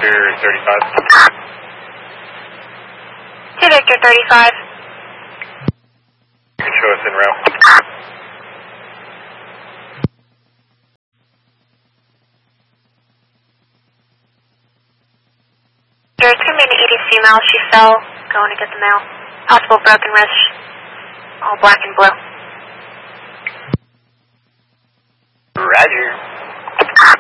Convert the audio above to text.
35. 2 Victor 35. You can show us en route. It's going to be an EDC mail. She fell going to get the mail. Possible broken wrist. All black and blue. Roger.